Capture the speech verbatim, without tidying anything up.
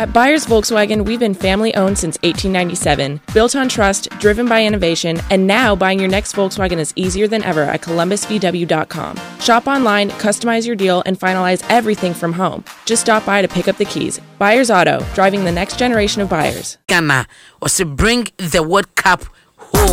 At Byers Volkswagen, we've been family-owned since eighteen ninety-seven, built on trust, driven by innovation, and now buying your next Volkswagen is easier than ever at columbus v w dot com. Shop online, customize your deal, and finalize everything from home. Just stop by to pick up the keys. Byers Auto, driving the next generation of buyers. Ghana, or say bring the World Cup